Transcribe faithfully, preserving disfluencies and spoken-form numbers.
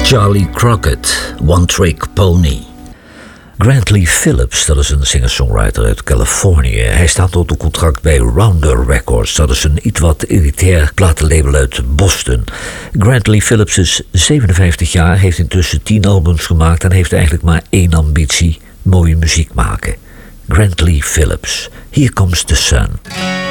Charlie Crockett, One Trick Pony. Grant Lee Phillips, dat is een singer-songwriter uit Californië. Hij staat onder contract bij Rounder Records. Dat is een iets wat elitair platenlabel uit Boston. Grant Lee Phillips is zevenenvijftig jaar, heeft intussen tien albums gemaakt en heeft eigenlijk maar één ambitie: mooie muziek maken. Grant Lee Phillips, Here Comes the Sun.